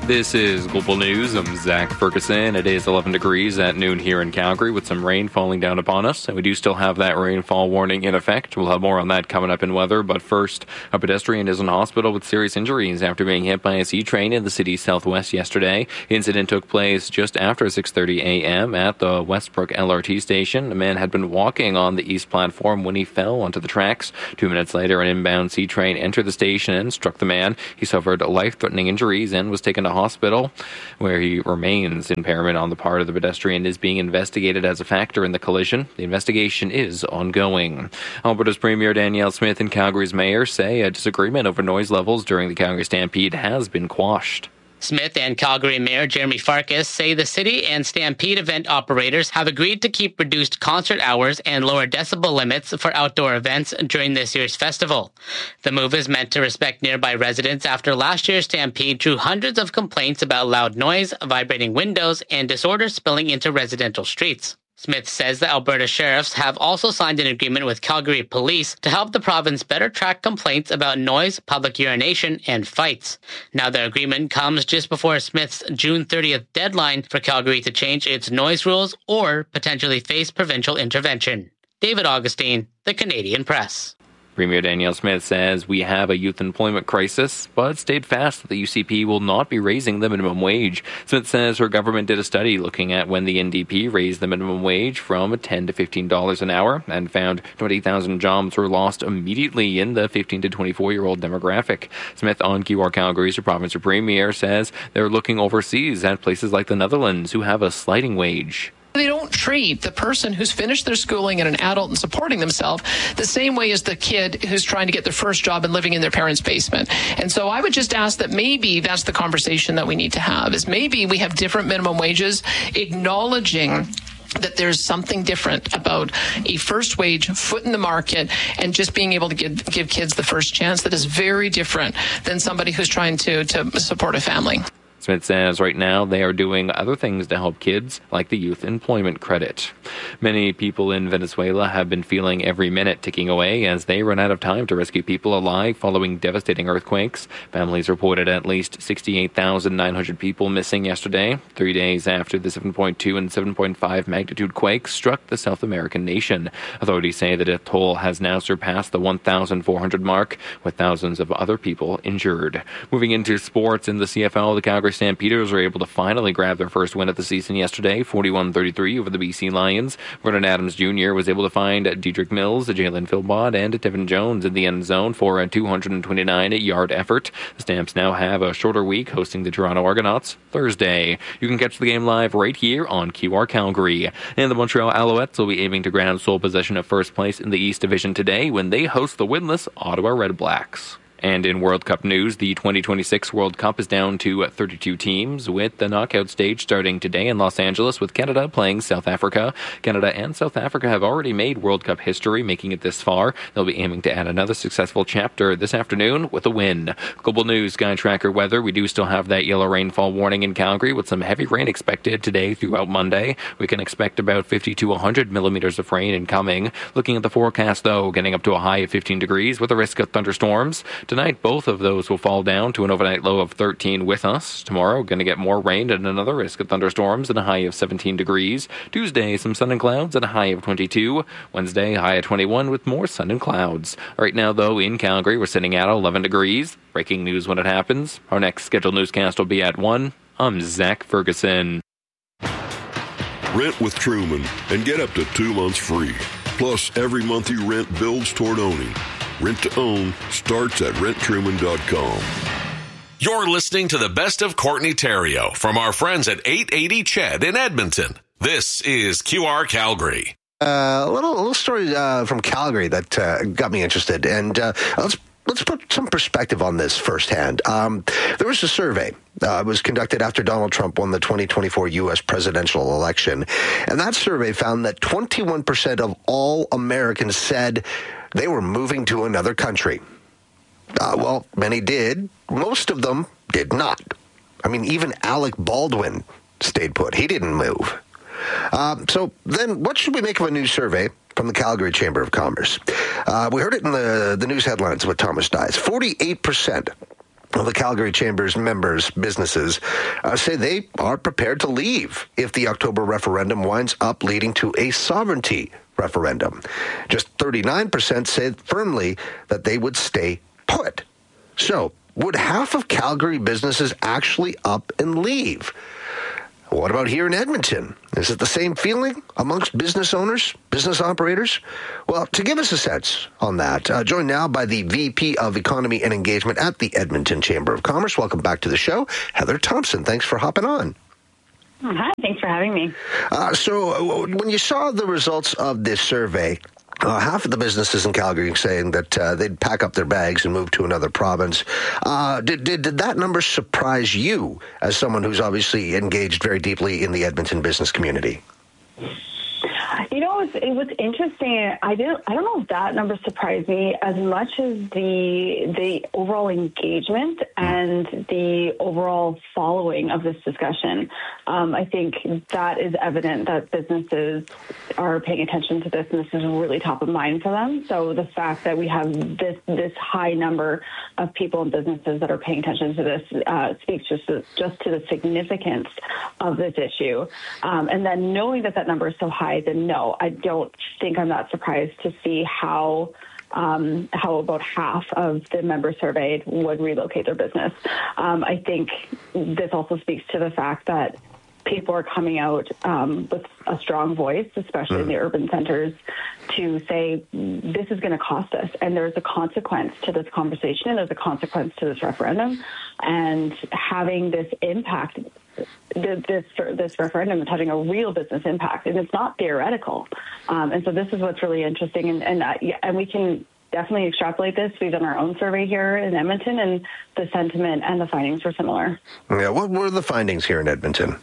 This is Global News. I'm Zach Ferguson. It is 11 degrees at noon here in Calgary with some rain falling down upon us, and we do still have that rainfall warning in effect. We'll have more on that coming up in weather, but first, a pedestrian is in hospital with serious injuries after being hit by a C train in the city's southwest yesterday. The incident took place just after 6:30 a.m. at the Westbrook LRT station. A man had been walking on the east platform when he fell onto the tracks. 2 minutes later, an inbound C train entered the station and struck the man. He suffered life-threatening injuries and was taken to hospital, where he remains. Impairment on the part of the pedestrian is being investigated as a factor in the collision. The investigation is ongoing. Alberta's Premier Danielle Smith and Calgary's Mayor say a disagreement over noise levels during the Calgary Stampede has been quashed. Smith and Calgary Mayor Jeremy Farkas say the city and Stampede event operators have agreed to keep reduced concert hours and lower decibel limits for outdoor events during this year's festival. The move is meant to respect nearby residents after last year's Stampede drew hundreds of complaints about loud noise, vibrating windows, and disorder spilling into residential streets. Smith says the Alberta sheriffs have also signed an agreement with Calgary Police to help the province better track complaints about noise, public urination, and fights. Now the agreement comes just before Smith's June 30th deadline for Calgary to change its noise rules or potentially face provincial intervention. David Augustine, The Canadian Press. Premier Danielle Smith says we have a youth employment crisis, but stayed fast that the UCP will not be raising the minimum wage. Smith says her government did a study looking at when the NDP raised the minimum wage from $10 to $15 an hour and found 20,000 jobs were lost immediately in the 15 to 24-year-old demographic. Smith on QR Calgary's provincial premier says they're looking overseas at places like the Netherlands who have a sliding wage. They don't treat the person who's finished their schooling and an adult and supporting themselves the same way as the kid who's trying to get their first job and living in their parents' basement. And so I would just ask that maybe that's the conversation that we need to have, is maybe we have different minimum wages, acknowledging that there's something different about a first wage, foot in the market, and just being able to give kids the first chance that is very different than somebody who's trying to support a family. Smith says right now they are doing other things to help kids, like the youth employment credit. Many people in Venezuela have been feeling every minute ticking away as they run out of time to rescue people alive following devastating earthquakes. Families reported at least 68,900 people missing yesterday, 3 days after the 7.2 and 7.5 magnitude quakes struck the South American nation. Authorities say the death toll has now surpassed the 1,400 mark, with thousands of other people injured. Moving into sports in the CFL, the Calgary Stampeders were able to finally grab their first win of the season yesterday, 41-33 over the BC Lions. Vernon Adams Jr. was able to find Dedrick Mills, Jalen Philbott, and Tevin Jones in the end zone for a 229-yard effort. The Stamps now have a shorter week hosting the Toronto Argonauts Thursday. You can catch the game live right here on QR Calgary. And the Montreal Alouettes will be aiming to grab sole possession of first place in the East Division today when they host the winless Ottawa Redblacks. And in World Cup news, the 2026 World Cup is down to 32 teams, with the knockout stage starting today in Los Angeles with Canada playing South Africa. Canada and South Africa have already made World Cup history, making it this far. They'll be aiming to add another successful chapter this afternoon with a win. Global News Sky Tracker weather. We do still have that yellow rainfall warning in Calgary with some heavy rain expected today throughout Monday. We can expect about 50 to 100 millimeters of rain incoming. Looking at the forecast, though, getting up to a high of 15 degrees with a risk of thunderstorms. Tonight, both of those will fall down to an overnight low of 13 with us. Tomorrow, going to get more rain and another risk of thunderstorms and a high of 17 degrees. Tuesday, some sun and clouds and a high of 22. Wednesday, high of 21 with more sun and clouds. Right now, though, in Calgary, we're sitting at 11 degrees. Breaking news when it happens. Our next scheduled newscast will be at 1. I'm Zach Ferguson. Rent with Truman and get up to 2 months free. Plus, every month you rent builds toward owning. Rent to own starts at renttruman.com. You're listening to the best of Courtney Theriault from our friends at 880 Ched in Edmonton. This is QR Calgary. A little story from Calgary that got me interested, and let's put some perspective on this firsthand. There was a survey. It was conducted after Donald Trump won the 2024 U.S. presidential election, and that survey found that 21% of all Americans said they were moving to another country. Well, many did. Most of them did not. I mean, even Alec Baldwin stayed put. He didn't move. So then what should we make of a new survey from the Calgary Chamber of Commerce? We heard it in the news headlines with Thomas Dias. 48% Well, the Calgary Chamber's members, businesses, say they are prepared to leave if the October referendum winds up leading to a sovereignty referendum. Just 39% said firmly that they would stay put. So, would half of Calgary businesses actually up and leave? What about here in Edmonton? Is it the same feeling amongst business owners, business operators? Well, to give us a sense on that, joined now by the VP of Economy and Engagement at the Edmonton Chamber of Commerce. Welcome back to the show, Heather Thompson. Thanks for hopping on. Hi, thanks for having me. So when you saw the results of this survey, half of the businesses in Calgary saying that they'd pack up their bags and move to another province. Did that number surprise you as someone who's obviously engaged very deeply in the Edmonton business community? You know, it was interesting. I don't know if that number surprised me as much as the overall engagement and the overall following of this discussion. I think that is evident that businesses are paying attention to this, and this is really top of mind for them. So the fact that we have this high number of people and businesses that are paying attention to this speaks just to the significance of this issue. And then knowing that number is so high, then no, I don't think I'm that surprised to see how about half of the members surveyed would relocate their business. I think this also speaks to the fact that people are coming out with a strong voice, especially in the urban centers, to say this is going to cost us, and there's a consequence to this conversation, and there's a consequence to this referendum, and having this impact. This referendum is having a real business impact, and it's not theoretical. And so this is what's really interesting, and we can definitely extrapolate this. We've done our own survey here in Edmonton, and the sentiment and the findings were similar. Yeah, what were the findings here in Edmonton?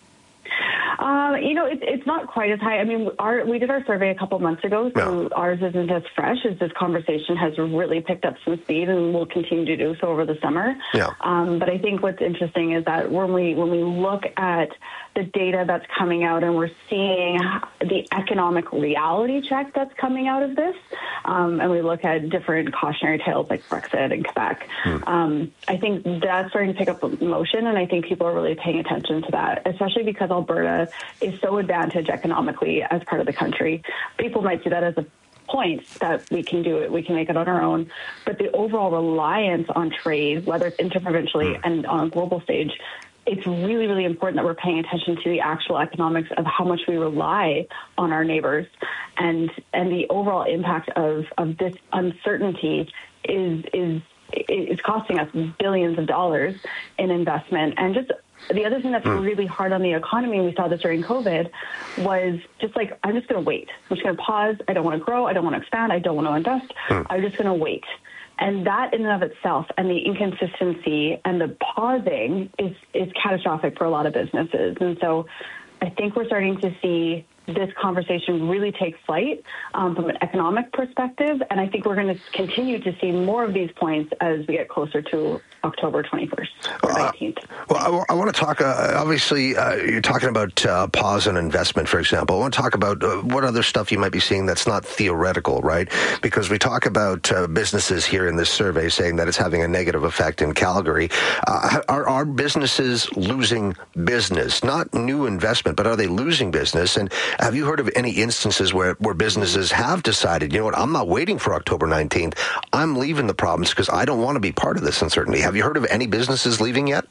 You know, it's not quite as high. I mean, we did our survey a couple months ago, so ours isn't as fresh as this conversation has really picked up some speed and will continue to do so over the summer. Yeah. But I think what's interesting is that when we look at the data that's coming out and we're seeing the economic reality check that's coming out of this, and we look at different cautionary tales like Brexit and Quebec, I think that's starting to pick up motion, and I think people are really paying attention to that, especially because Alberta is so advantaged economically as part of the country. People might see that as a point that we can do it, we can make it on our own, but the overall reliance on trade, whether it's interprovincially and on a global stage, it's really, really important that we're paying attention to the actual economics of how much we rely on our neighbors, and the overall impact of this uncertainty is costing us billions of dollars in investment. And just the other thing that's really hard on the economy, we saw this during COVID, was just like, I'm just going to wait. I'm just going to pause. I don't want to grow. I don't want to expand. I don't want to invest. I'm just going to wait. And that in and of itself, and the inconsistency and the pausing is catastrophic for a lot of businesses. And so I think we're starting to see this conversation really take flight from an economic perspective. And I think we're going to continue to see more of these points as we get closer to October 21st or 19th. Well, I want to talk, obviously, you're talking about pause on investment, for example. I want to talk about what other stuff you might be seeing that's not theoretical, right? Because we talk about businesses here in this survey saying that it's having a negative effect in Calgary. Are businesses losing business? Not new investment, but are they losing business? And have you heard of any instances where businesses have decided, you know what, I'm not waiting for October 19th. I'm leaving the province because I don't want to be part of this uncertainty. Have you heard of any businesses leaving yet?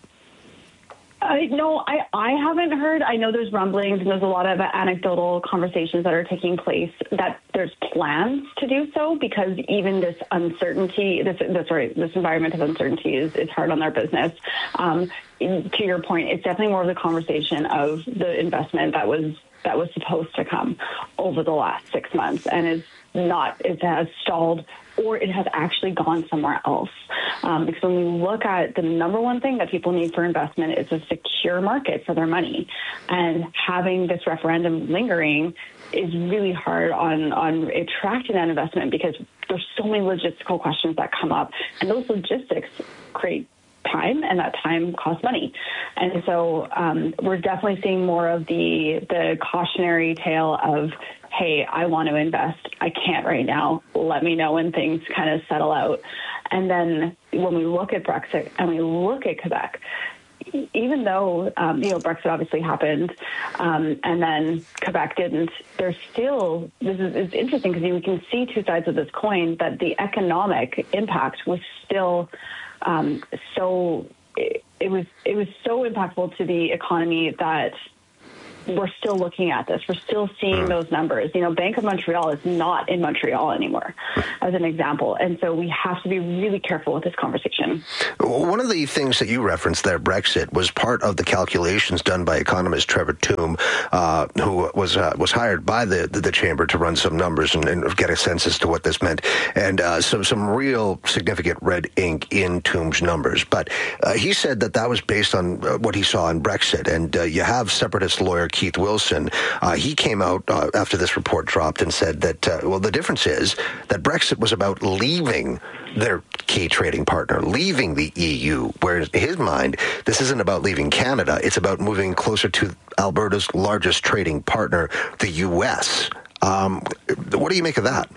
No, I haven't heard. I know there's rumblings and there's a lot of anecdotal conversations that are taking place that there's plans to do so, because even this uncertainty, this environment of uncertainty is hard on their business. To your point, it's definitely more of the conversation of the investment that was supposed to come over the last 6 months, and it has stalled, or it has actually gone somewhere else. Because when we look at the number one thing that people need for investment is a secure market for their money. And having this referendum lingering is really hard on attracting that investment, because there's so many logistical questions that come up, and those logistics create time, and that time costs money. And so we're definitely seeing more of the cautionary tale of, hey, I want to invest. I can't right now. Let me know when things kind of settle out. And then when we look at Brexit and we look at Quebec, even though, Brexit obviously happened and then Quebec didn't, there's still, it's interesting because we can see two sides of this coin, that the economic impact was still it was so impactful to the economy that we're still looking at this. We're still seeing those numbers. Bank of Montreal is not in Montreal anymore, as an example. And so we have to be really careful with this conversation. One of the things that you referenced there, Brexit, was part of the calculations done by economist Trevor Tombe, who was hired by the chamber to run some numbers and get a sense as to what this meant. And some real significant red ink in Tombe's numbers. But he said that was based on what he saw in Brexit. And you have separatist lawyer Keith Wilson. He came out after this report dropped and said that, the difference is that Brexit was about leaving their key trading partner, leaving the EU, whereas in his mind, this isn't about leaving Canada. It's about moving closer to Alberta's largest trading partner, the U.S. What do you make of that?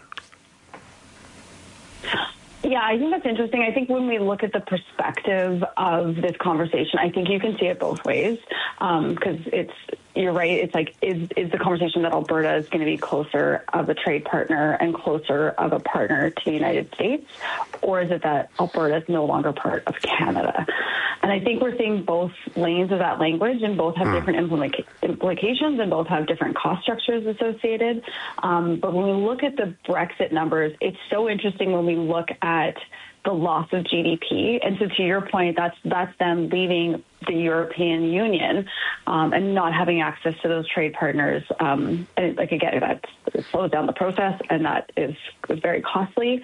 Yeah, I think that's interesting. I think when we look at the perspective of this conversation, I think you can see it both ways, because you're right. It's like, is the conversation that Alberta is going to be closer of a trade partner and closer of a partner to the United States, or is it that Alberta is no longer part of Canada? And I think we're seeing both lanes of that language, and both have different implications, and both have different cost structures associated. But when we look at the Brexit numbers, it's so interesting when we look at the loss of GDP. And so to your point, that's them leaving the European Union and not having access to those trade partners. And again, that slows down the process, and that is very costly.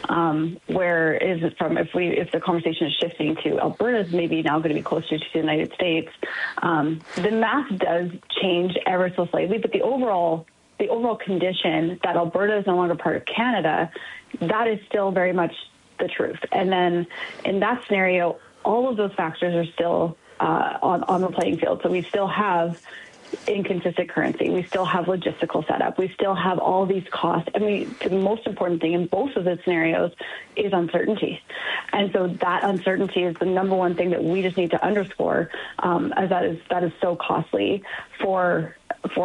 Where is it from? If the conversation is shifting to Alberta's maybe now going to be closer to the United States, the math does change ever so slightly, but the overall condition that Alberta is no longer part of Canada, that is still very much the truth. And then in that scenario, all of those factors are still on the playing field. So we still have inconsistent currency. We still have logistical setup. We still have all these costs. And the most important thing in both of the scenarios is uncertainty. And so that uncertainty is the number one thing that we just need to underscore, as that is so costly for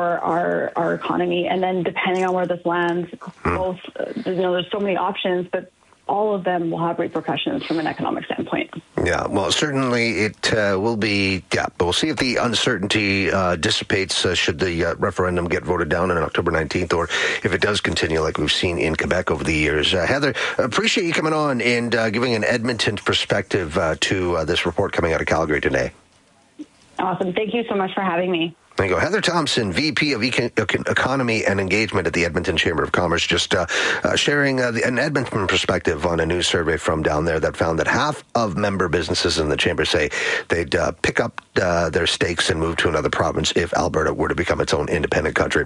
our economy. And then depending on where this lands, both, there's so many options, but all of them will have repercussions from an economic standpoint. Yeah, well, certainly it will be, but we'll see if the uncertainty dissipates should the referendum get voted down on October 19th, or if it does continue like we've seen in Quebec over the years. Heather, appreciate you coming on and giving an Edmonton perspective to this report coming out of Calgary today. Awesome. Thank you so much for having me. There you go. Heather Thompson, VP of Economy and Engagement at the Edmonton Chamber of Commerce, just sharing an Edmonton perspective on a new survey from down there that found that half of member businesses in the chamber say they'd pick up their stakes and move to another province if Alberta were to become its own independent country.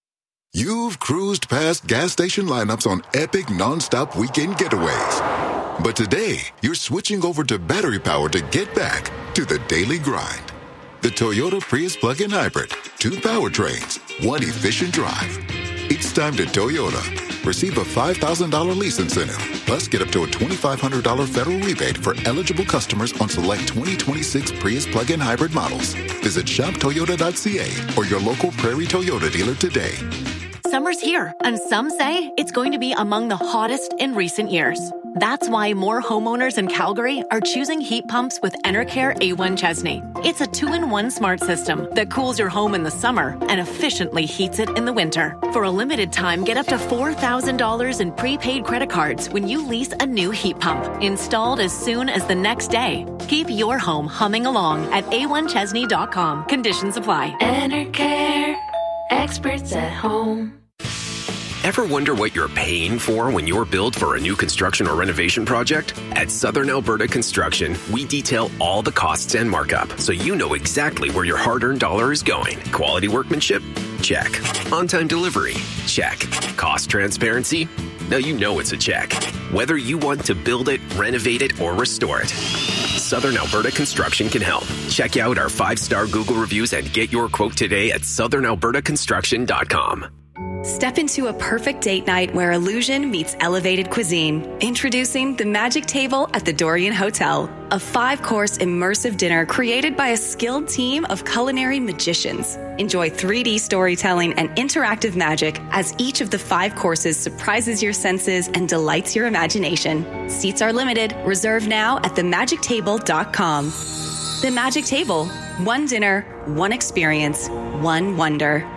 You've cruised past gas station lineups on epic nonstop weekend getaways. But today, you're switching over to battery power to get back to the daily grind. The Toyota Prius plug-in hybrid. 2 powertrains, 1 efficient drive. It's time to Toyota. Receive a $5,000 lease incentive. Plus, get up to a $2,500 federal rebate for eligible customers on select 2026 Prius plug-in hybrid models. Visit shoptoyota.ca or your local Prairie Toyota dealer today. Summer's here, and some say it's going to be among the hottest in recent years. That's why more homeowners in Calgary are choosing heat pumps with Enercare A1 Chesney. It's a 2-in-1 smart system that cools your home in the summer and efficiently heats it in the winter. For a limited time, get up to $4,000 in prepaid credit cards when you lease a new heat pump, installed as soon as the next day. Keep your home humming along at a1chesney.com. Conditions apply. Enercare, experts at home. Ever wonder what you're paying for when you're billed for a new construction or renovation project? At Southern Alberta Construction, we detail all the costs and markup, so you know exactly where your hard-earned dollar is going. Quality workmanship? Check. On-time delivery? Check. Cost transparency? Now you know it's a check. Whether you want to build it, renovate it, or restore it, Southern Alberta Construction can help. Check out our 5-star Google reviews and get your quote today at southernalbertaconstruction.com. Step into a perfect date night where illusion meets elevated cuisine. Introducing the Magic Table at the Dorian Hotel, a 5-course immersive dinner created by a skilled team of culinary magicians. Enjoy 3D storytelling and interactive magic as each of the 5 courses surprises your senses and delights your imagination. Seats are limited. Reserve now at themagictable.com. The Magic Table. One dinner, one experience, one wonder.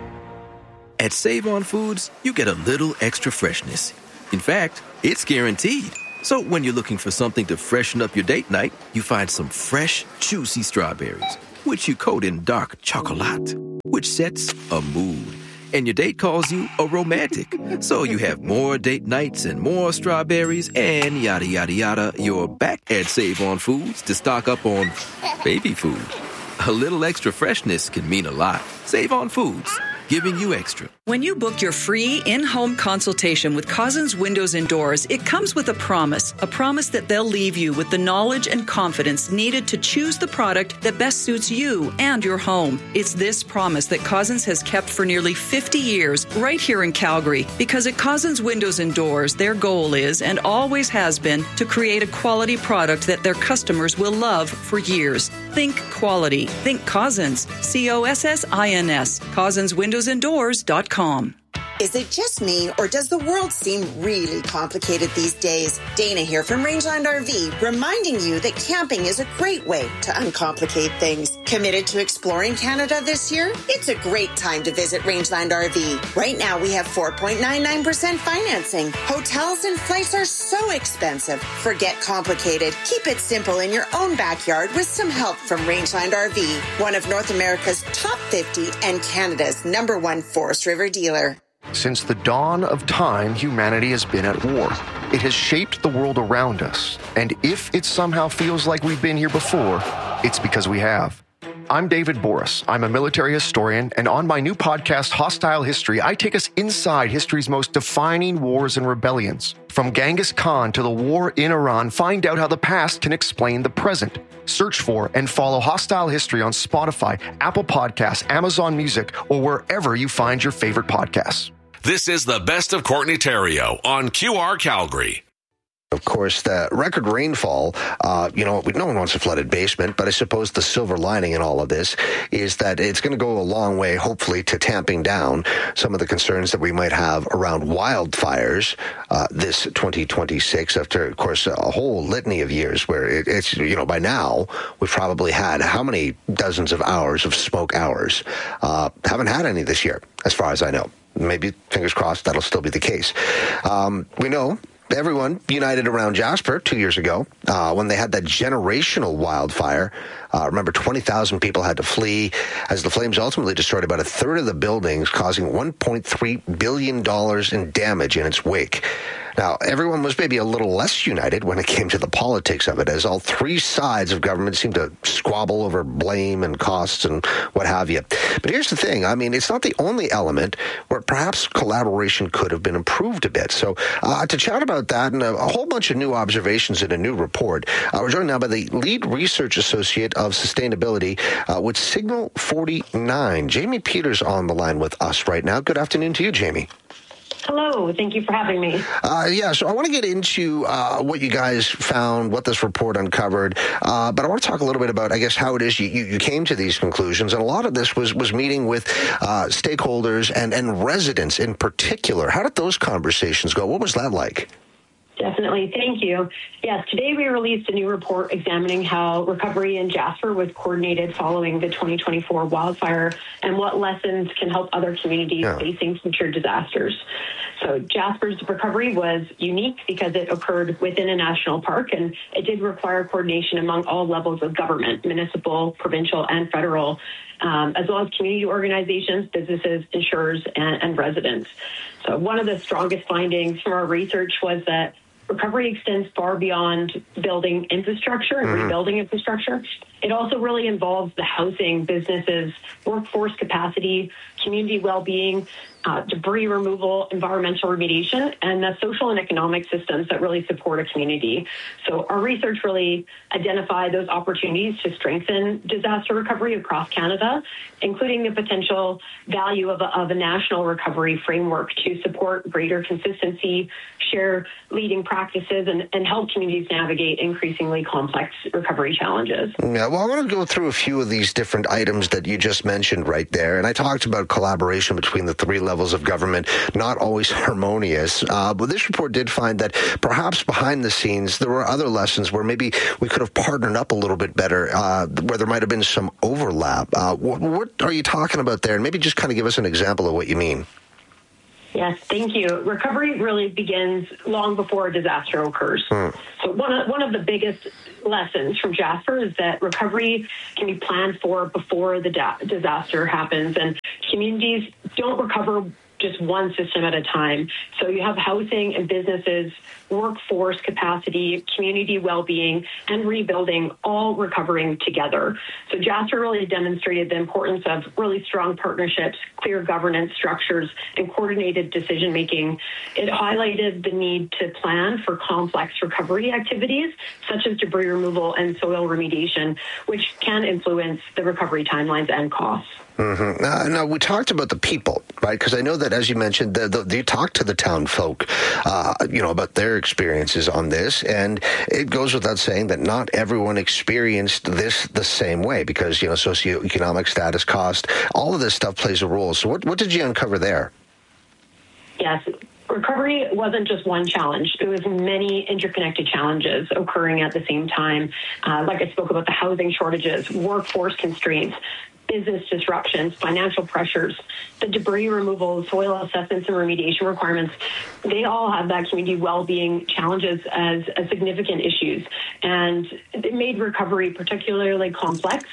At Save On Foods, you get a little extra freshness. In fact, it's guaranteed. So when you're looking for something to freshen up your date night, you find some fresh, juicy strawberries, which you coat in dark chocolate, which sets a mood. And your date calls you a romantic. So you have more date nights and more strawberries and yada, yada, yada. You're back at Save On Foods to stock up on baby food. A little extra freshness can mean a lot. Save On Foods. Giving you extra. When you book your free in-home consultation with Cousins Windows and Doors, it comes with a promise that they'll leave you with the knowledge and confidence needed to choose the product that best suits you and your home. It's this promise that Cousins has kept for nearly 50 years right here in Calgary, because at Cousins Windows and Doors, their goal is and always has been to create a quality product that their customers will love for years. Think quality. Think Cousins. COSSINS. CousinsWindowsandDoors.com. Is it just me, or does the world seem really complicated these days? Dana here from Rangeland RV, reminding you that camping is a great way to uncomplicate things. Committed to exploring Canada this year? It's a great time to visit Rangeland RV. Right now, we have 4.99% financing. Hotels and flights are so expensive. Forget complicated. Keep it simple in your own backyard with some help from Rangeland RV, one of North America's top 50 and Canada's #1 Forest River dealer. Since the dawn of time, humanity has been at war. It has shaped the world around us. And if it somehow feels like we've been here before, it's because we have. I'm David Boris. I'm a military historian, and on my new podcast, Hostile History, I take us inside history's most defining wars and rebellions. From Genghis Khan to the war in Iran, find out how the past can explain the present. Search for and follow Hostile History on Spotify, Apple Podcasts, Amazon Music, or wherever you find your favorite podcasts. This is the Best of Courtney Theriault on QR Calgary. Of course, the record rainfall, no one wants a flooded basement, but I suppose the silver lining in all of this is that it's going to go a long way, hopefully, to tamping down some of the concerns that we might have around wildfires this 2026, after, of course, a whole litany of years where it's by now, we've probably had how many dozens of hours of smoke hours? Haven't had any this year, as far as I know. Maybe, fingers crossed, that'll still be the case. We know everyone united around Jasper 2 years ago when they had that generational wildfire. Remember, 20,000 people had to flee as the flames ultimately destroyed about a third of the buildings, causing $1.3 billion in damage in its wake. Now, everyone was maybe a little less united when it came to the politics of it, as all three sides of government seemed to squabble over blame and costs and what have you. But here's the thing. I mean, it's not the only element where perhaps collaboration could have been improved a bit. So to chat about that and a whole bunch of new observations in a new report, we're joined now by the lead research associate of sustainability with Signal 49. Jamie Peters on the line with us right now. Good afternoon to you, Jamie. Hello. Thank you for having me. So I want to get into what you guys found, what this report uncovered, but I want to talk a little bit about, I guess, how it is you came to these conclusions. And a lot of this was meeting with stakeholders and residents in particular. How did those conversations go? What was that like? Definitely. Thank you. Yes, today we released a new report examining how recovery in Jasper was coordinated following the 2024 wildfire and what lessons can help other communities facing future disasters. So Jasper's recovery was unique because it occurred within a national park, and it did require coordination among all levels of government, municipal, provincial, and federal, as well as community organizations, businesses, insurers, and residents. So one of the strongest findings from our research was that recovery extends far beyond building infrastructure and rebuilding infrastructure. It also really involves the housing, businesses, workforce capacity, community well-being, debris removal, environmental remediation, and the social and economic systems that really support a community. So our research really identified those opportunities to strengthen disaster recovery across Canada, including the potential value of a national recovery framework to support greater consistency, share leading practices, and help communities navigate increasingly complex recovery challenges. Yeah, well, I want to go through a few of these different items that you just mentioned right there. And I talked about collaboration between the three levels of government, not always harmonious. But this report did find that perhaps behind the scenes, there were other lessons where maybe we could have partnered up a little bit better, where there might have been some overlap. What are you talking about there? And maybe just kind of give us an example of what you mean. Yes, thank you. Recovery really begins long before a disaster occurs. So one of the biggest lessons from Jasper is that recovery can be planned for before the disaster happens, and communities don't recover just one system at a time. So you have housing and businesses, workforce capacity, community well-being, and rebuilding all recovering together. So Jasper really demonstrated the importance of really strong partnerships, clear governance structures, and coordinated decision-making. It highlighted the need to plan for complex recovery activities, such as debris removal and soil remediation, which can influence the recovery timelines and costs. Mm-hmm. Now, we talked about the people, right? Because I know that, as you mentioned, you talked to the town folk, about their experiences on this. And it goes without saying that not everyone experienced this the same way because, socioeconomic status, cost, all of this stuff plays a role. So what did you uncover there? Yes. Recovery wasn't just one challenge. It was many interconnected challenges occurring at the same time. Like I spoke about the housing shortages, workforce constraints, business disruptions, financial pressures, the debris removal, soil assessments, and remediation requirements. They all have that community well-being challenges as significant issues. And it made recovery particularly complex.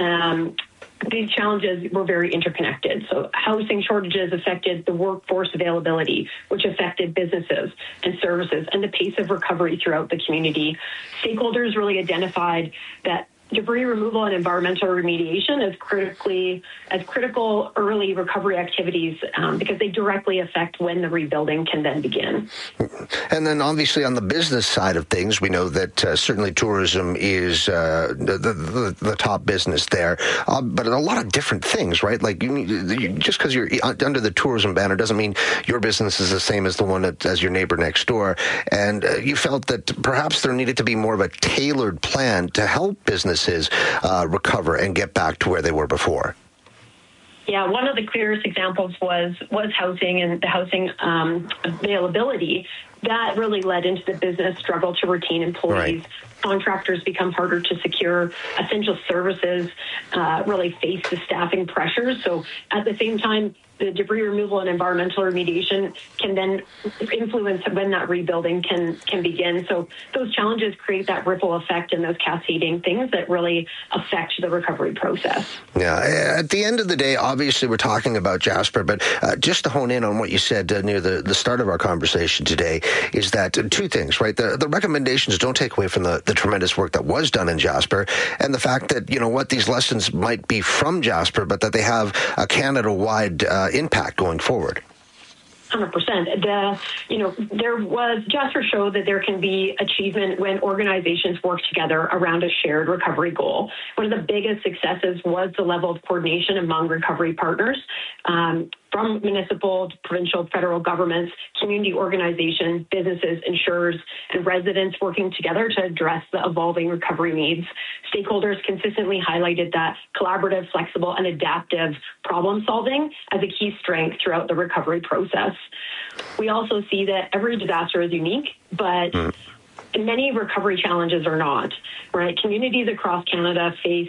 These challenges were very interconnected. So housing shortages affected the workforce availability, which affected businesses and services and the pace of recovery throughout the community. Stakeholders really identified that debris removal and environmental remediation as critical early recovery activities because they directly affect when the rebuilding can then begin. And then obviously on the business side of things, we know that certainly tourism is the top business there, but a lot of different things, right? Like just because you're under the tourism banner doesn't mean your business is the same as the one as your neighbor next door. And you felt that perhaps there needed to be more of a tailored plan to help businesses recover and get back to where they were before. Yeah, one of the clearest examples was housing and the housing availability. That really led into the business struggle to retain employees. Right. Contractors become harder to secure. Essential services really face the staffing pressures. So at the same time, the debris removal and environmental remediation can then influence when that rebuilding can begin. So those challenges create that ripple effect and those cascading things that really affect the recovery process. Yeah, at the end of the day, obviously we're talking about Jasper, but just to hone in on what you said near the start of our conversation today is that two things, right? The recommendations don't take away from the tremendous work that was done in Jasper and the fact that, these lessons might be from Jasper, but that they have a Canada-wide impact going forward. 100%. Jasper showed that there can be achievement when organizations work together around a shared recovery goal. One of the biggest successes was the level of coordination among recovery partners, from municipal to provincial, federal governments, community organizations, businesses, insurers, and residents working together to address the evolving recovery needs. Stakeholders consistently highlighted that collaborative, flexible, and adaptive problem solving as a key strength throughout the recovery process. We also see that every disaster is unique, but many recovery challenges are not, right? Communities across Canada face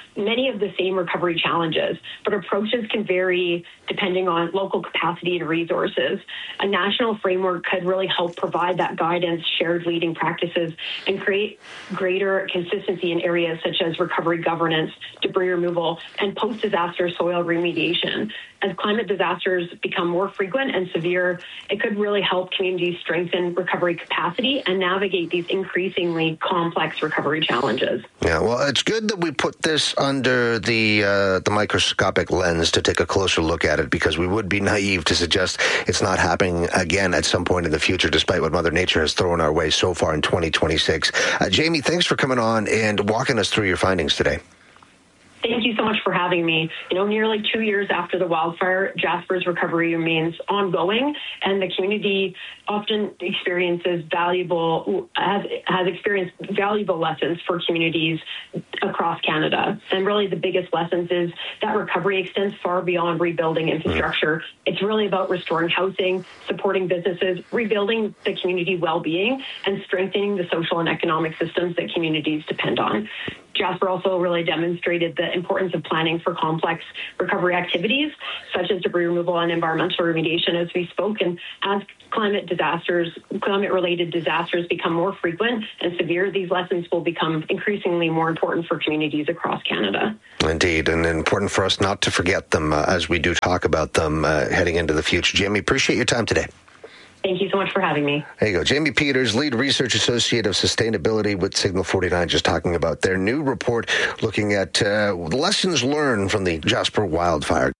many of the same recovery challenges, but approaches can vary depending on local capacity and resources. A national framework could really help provide that guidance, shared leading practices, and create greater consistency in areas such as recovery governance, debris removal, and post-disaster soil remediation. As climate disasters become more frequent and severe, it could really help communities strengthen recovery capacity and navigate these increasingly complex recovery challenges. Yeah, well, it's good that we put this under the microscopic lens to take a closer look at it, because we would be naive to suggest it's not happening again at some point in the future, despite what Mother Nature has thrown our way so far in 2026. Jamie, thanks for coming on and walking us through your findings today. Thank you so much for having me. Nearly 2 years after the wildfire, Jasper's recovery remains ongoing, and the community often has experienced valuable lessons for communities across Canada. And really the biggest lessons is that recovery extends far beyond rebuilding infrastructure. It's really about restoring housing, supporting businesses, rebuilding the community well-being, and strengthening the social and economic systems that communities depend on. Jasper also really demonstrated the importance of planning for complex recovery activities, such as debris removal and environmental remediation, as we spoke. And as climate-related disasters become more frequent and severe, these lessons will become increasingly more important for communities across Canada. Indeed, and important for us not to forget them as we do talk about them heading into the future. Jamie, appreciate your time today. Thank you so much for having me. There you go. Jamie Peters, Lead Research Associate of Sustainability with Signal 49, just talking about their new report looking at lessons learned from the Jasper wildfire.